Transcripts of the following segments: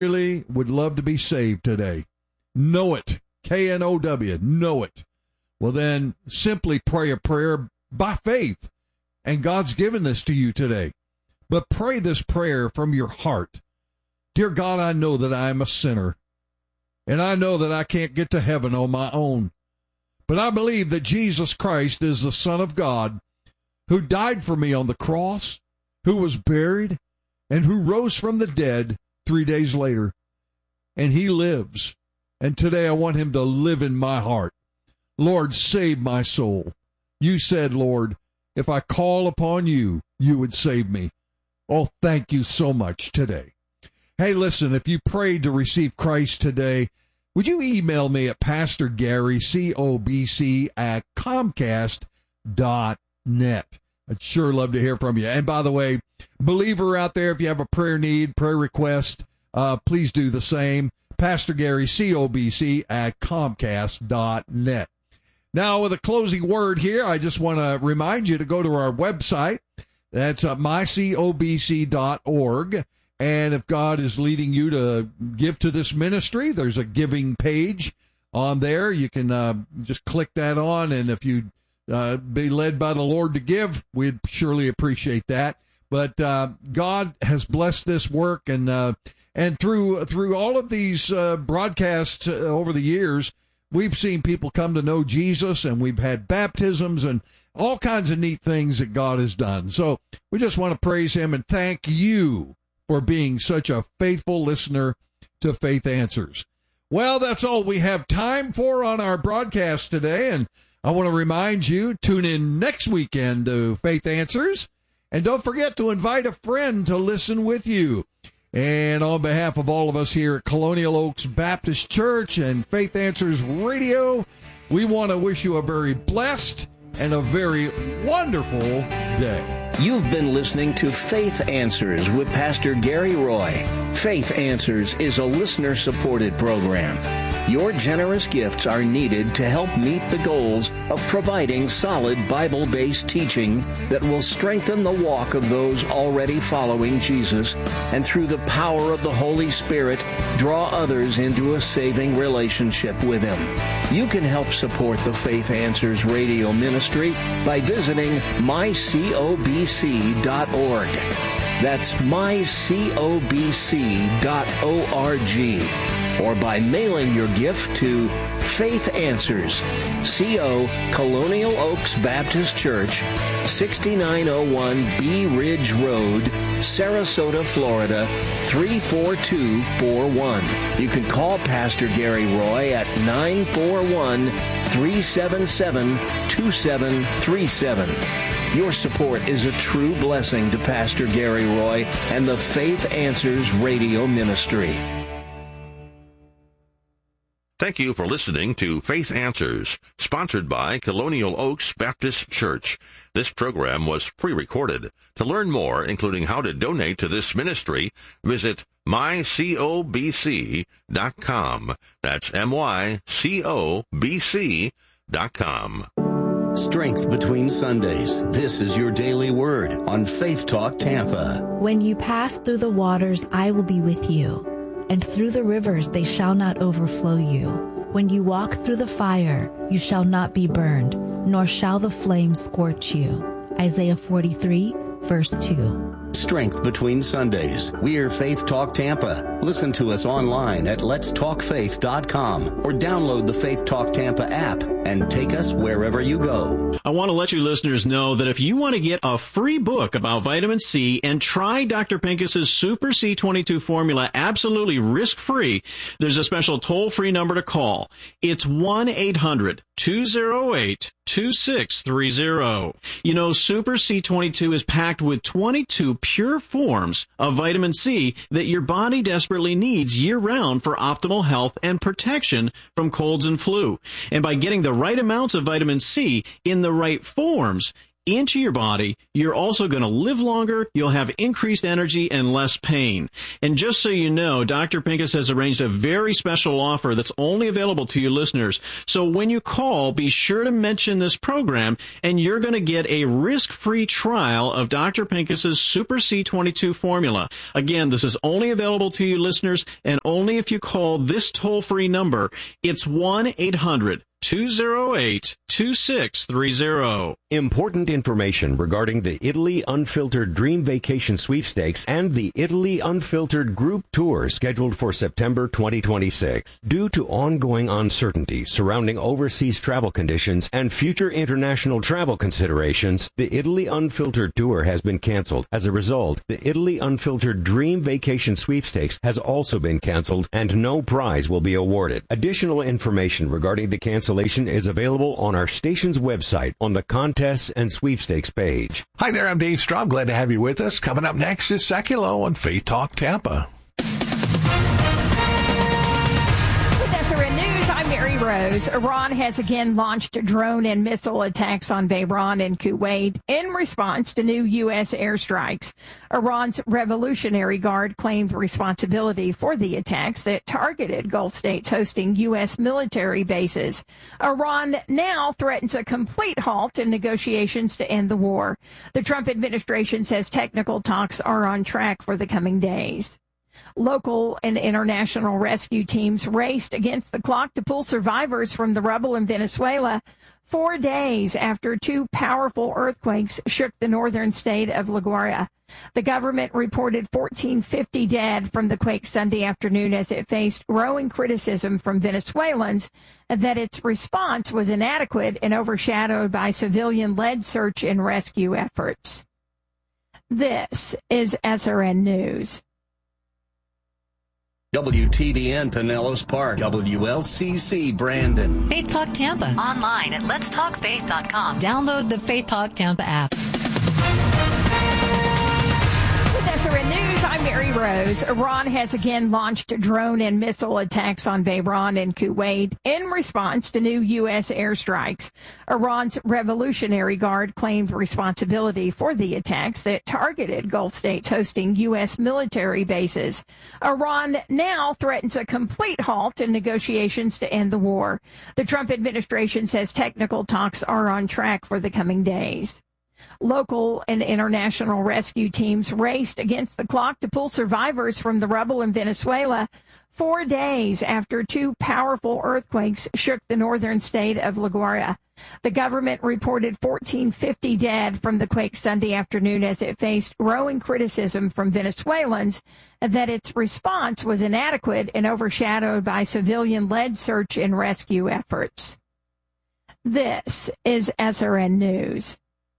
really would love to be saved today, know it, K-N-O-W, know it, well then simply pray a prayer by faith, and God's given this to you today. But pray this prayer from your heart. Dear God, I know that I am a sinner, and I know that I can't get to heaven on my own. But I believe that Jesus Christ is the Son of God, who died for me on the cross, who was buried, and who rose from the dead 3 days later. And he lives. And today I want him to live in my heart. Lord, save my soul. You said, Lord, if I call upon you, you would save me. Oh, thank you so much today. Hey, listen, if you prayed to receive Christ today, would you email me at Pastor Gary, COBC, at Comcast.net. I'd sure love to hear from you. And by the way, believer out there, if you have a prayer need, prayer request, please do the same. Pastor Gary, COBC, at Comcast.net. Now, with a closing word here, I just want to remind you to go to our website. That's mycobc.org. And if God is leading you to give to this ministry, there's a giving page on there. You can just click that on, and if you be led by the Lord to give, we'd surely appreciate that. But God has blessed this work, and through all of these broadcasts over the years, we've seen people come to know Jesus, and we've had baptisms and all kinds of neat things that God has done. So we just want to praise him and thank you for being such a faithful listener to Faith Answers. Well, that's all we have time for on our broadcast today, and I want to remind you, tune in next weekend to Faith Answers, and don't forget to invite a friend to listen with you. And on behalf of all of us here at Colonial Oaks Baptist Church and Faith Answers Radio, we want to wish you a very blessed and a very wonderful day. You've been listening to Faith Answers with Pastor Gary Roy. Faith Answers is a listener-supported program. Your generous gifts are needed to help meet the goals of providing solid Bible-based teaching that will strengthen the walk of those already following Jesus, and through the power of the Holy Spirit, draw others into a saving relationship with Him. You can help support the Faith Answers radio ministry by visiting mycobc.org. That's mycobc.org. Or by mailing your gift to Faith Answers, CO, Colonial Oaks Baptist Church, 6901 Bee Ridge Road, Sarasota, Florida, 34241. You can call Pastor Gary Roy at 941-377-2737. Your support is a true blessing to Pastor Gary Roy and the Faith Answers radio ministry. Thank you for listening to Faith Answers, sponsored by Colonial Oaks Baptist Church. This program was pre-recorded. To learn more, including how to donate to this ministry, visit mycobc.com. That's mycobc.com. Strength Between Sundays. This is your daily word on Faith Talk Tampa. When you pass through the waters, I will be with you. And through the rivers they shall not overflow you. When you walk through the fire, you shall not be burned, nor shall the flame scorch you. Isaiah 43, verse 2. Strength Between Sundays. We're Faith Talk Tampa. Listen to us online at letstalkfaith.com or download the Faith Talk Tampa app and take us wherever you go. I want to let you listeners know that if you want to get a free book about vitamin C and try Dr. Pincus's Super C22 formula absolutely risk-free, there's a special toll-free number to call. It's 1-800-208-2630. You know, Super C22 is packed with 22 pure forms of vitamin C that your body desperately needs year-round for optimal health and protection from colds and flu. And by getting the right amounts of vitamin C in the right forms, into your body, you're also going to live longer, you'll have increased energy and less pain. And just so you know, Dr. Pincus has arranged a very special offer that's only available to you listeners. So when you call, be sure to mention this program, and you're going to get a risk-free trial of Dr. Pincus's Super C22 formula. Again, this is only available to you listeners, and only if you call this toll-free number. It's 1-800-208-2630. Important information regarding the Italy Unfiltered Dream Vacation Sweepstakes and the Italy Unfiltered Group Tour scheduled for September 2026. Due to ongoing uncertainty surrounding overseas travel conditions and future international travel considerations, the Italy Unfiltered Tour has been canceled. As a result, the Italy Unfiltered Dream Vacation Sweepstakes has also been canceled and no prize will be awarded. Additional information regarding the cancellation is available on our station's website on the Contests and Sweepstakes page. Hi there, I'm Dave Straub. Glad to have you with us. Coming up next is Seculo on Faith Talk Tampa. SRN News, I'm Mary Rose. Iran has again launched drone and missile attacks on Bahrain and Kuwait in response to new U.S. airstrikes. Iran's Revolutionary Guard claimed responsibility for the attacks that targeted Gulf states hosting U.S. military bases. Iran now threatens a complete halt in negotiations to end the war. The Trump administration says technical talks are on track for the coming days. Local and international rescue teams raced against the clock to pull survivors from the rubble in Venezuela 4 days after two powerful earthquakes shook the northern state of La Guaira. The government reported 1,450 dead from the quake Sunday afternoon as it faced growing criticism from Venezuelans that its response was inadequate and overshadowed by civilian-led search and rescue efforts. This is SRN News. WTBN Pinellas Park, WLCC Brandon. Faith Talk Tampa. Online at letstalkfaith.com. Download the Faith Talk Tampa app. With SRN News, I'm Mary Rose. Iran has again launched drone and missile attacks on Bahrain and Kuwait in response to new U.S. airstrikes. Iran's Revolutionary Guard claimed responsibility for the attacks that targeted Gulf states hosting U.S. military bases. Iran now threatens a complete halt in negotiations to end the war. The Trump administration says technical talks are on track for the coming days. Local and international rescue teams raced against the clock to pull survivors from the rubble in Venezuela 4 days after two powerful earthquakes shook the northern state of La Guaira. The government reported 1,450 dead from the quake Sunday afternoon as it faced growing criticism from Venezuelans that its response was inadequate and overshadowed by civilian-led search and rescue efforts. This is SRN News.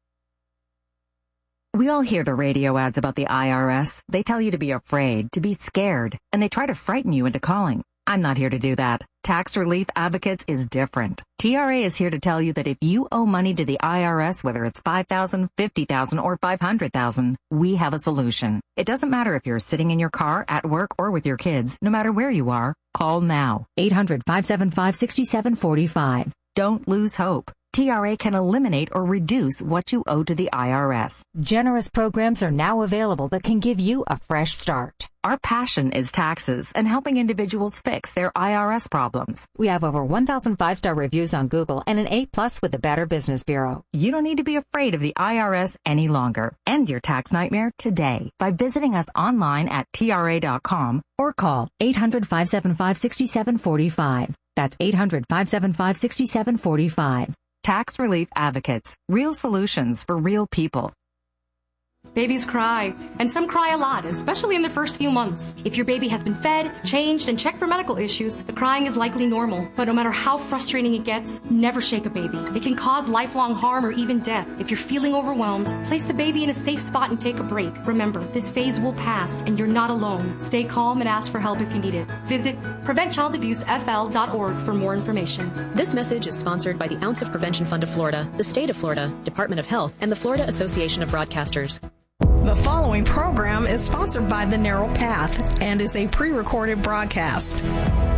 We all hear the radio ads about the IRS. They tell you to be afraid, to be scared, and they try to frighten you into calling. I'm not here to do that. Tax Relief Advocates is different. TRA is here to tell you that if you owe money to the IRS, whether it's $5,000, $50,000, or $500,000, we have a solution. It doesn't matter if you're sitting in your car, at work, or with your kids. No matter where you are, call now. 800-575-6745. Don't lose hope. TRA can eliminate or reduce what you owe to the IRS. Generous programs are now available that can give you a fresh start. Our passion is taxes and helping individuals fix their IRS problems. We have over 1,000 5-star reviews on Google and an A+ with the Better Business Bureau. You don't need to be afraid of the IRS any longer. End your tax nightmare today by visiting us online at TRA.com or call 800-575-6745. That's 800-575-6745. Tax Relief Advocates. Real solutions for real people. Babies cry, and some cry a lot, especially in the first few months. If your baby has been fed, changed, and checked for medical issues, the crying is likely normal. But no matter how frustrating it gets, never shake a baby. It can cause lifelong harm or even death. If you're feeling overwhelmed, place the baby in a safe spot and take a break. Remember, this phase will pass, and you're not alone. Stay calm and ask for help if you need it. Visit PreventChildAbuseFL.org for more information. This message is sponsored by the Ounce of Prevention Fund of Florida, the State of Florida, Department of Health, and the Florida Association of Broadcasters. The following program is sponsored by The Narrow Path and is a pre-recorded broadcast.